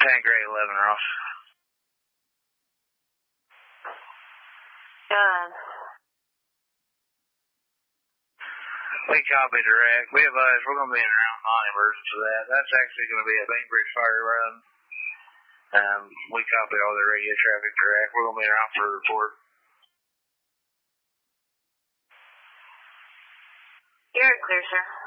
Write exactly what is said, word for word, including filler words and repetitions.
Tanqueray eleven, Ross. Good. We copy direct. We advise we're going to be in around non-emergency for that. That's actually going to be a Bainbridge fire run. Um, we copy all the radio traffic direct. We're going to be around for a report. You're clear, sir.